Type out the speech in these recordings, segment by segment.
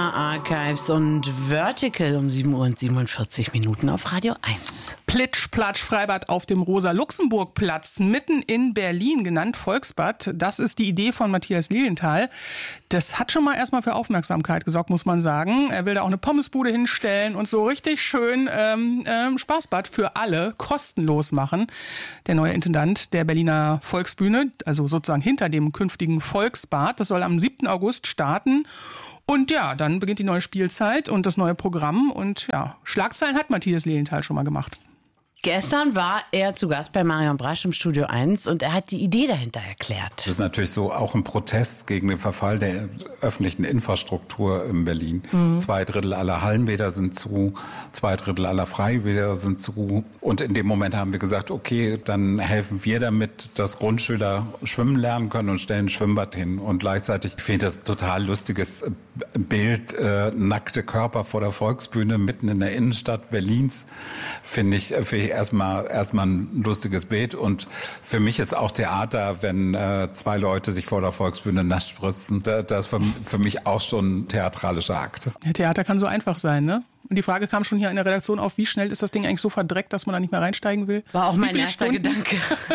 BR Archives und Vertical um 7:47 Uhr auf Radio 1. Plitsch-Platsch Freibad auf dem Rosa-Luxemburg-Platz, mitten in Berlin, genannt Volksbad. Das ist die Idee von Matthias Lilienthal. Das hat schon mal erstmal für Aufmerksamkeit gesorgt, muss man sagen. Er will da auch eine Pommesbude hinstellen und so richtig schön Spaßbad für alle kostenlos machen. Der neue Intendant der Berliner Volksbühne, also sozusagen hinter dem künftigen Volksbad. Das soll am 7. August starten. Und ja, dann beginnt die neue Spielzeit und das neue Programm. Und ja, Schlagzeilen hat Matthias Lilienthal schon mal gemacht. Gestern war er zu Gast bei Marion Brasch im Studio 1 und er hat die Idee dahinter erklärt. Das ist natürlich so auch ein Protest gegen den Verfall der öffentlichen Infrastruktur in Berlin. 2/3 aller Hallenbäder sind zu, 2/3 aller Freibäder sind zu. Und in dem Moment haben wir gesagt, okay, dann helfen wir damit, dass Grundschüler schwimmen lernen können und stellen ein Schwimmbad hin. Und gleichzeitig finde ich das total lustiges Bild, nackte Körper vor der Volksbühne mitten in der Innenstadt Berlins, finde ich erstmal ein lustiges Bild. Und für mich ist auch Theater, wenn 2 Leute sich vor der Volksbühne nass spritzen, das ist für mich auch schon ein theatralischer Akt. Ja, Theater kann so einfach sein, ne? Und die Frage kam schon hier in der Redaktion auf, wie schnell ist das Ding eigentlich so verdreckt, dass man da nicht mehr reinsteigen will? War auch mein erster Gedanke.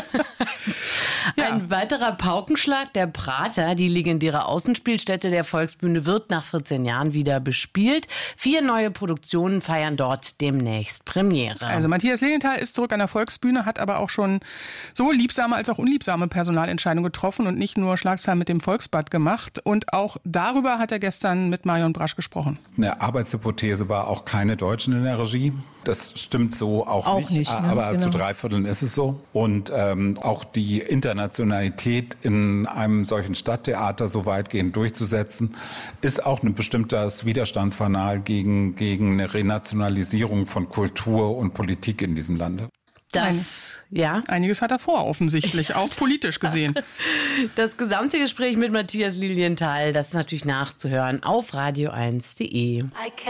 Ja. Ein weiterer Paukenschlag, der Prater, die legendäre Außenspielstätte der Volksbühne, wird nach 14 Jahren wieder bespielt. 4 neue Produktionen feiern dort demnächst Premiere. Also Matthias Lilienthal ist zurück an der Volksbühne, hat aber auch schon so liebsame als auch unliebsame Personalentscheidungen getroffen und nicht nur Schlagzeilen mit dem Volksbad gemacht. Und auch darüber hat er gestern mit Marion Brasch gesprochen. Eine Arbeitshypothese war auch keine Deutschen in der Regie. Das stimmt so auch nicht, ne? Aber genau. Zu 3/4 ist es so. Und auch die Internationalität in einem solchen Stadttheater so weitgehend durchzusetzen, ist auch ein bestimmtes Widerstandsfanal gegen eine Renationalisierung von Kultur und Politik in diesem Lande. Einiges hat er vor, offensichtlich, auch politisch gesehen. Das gesamte Gespräch mit Matthias Lilienthal, das ist natürlich nachzuhören auf radio1.de.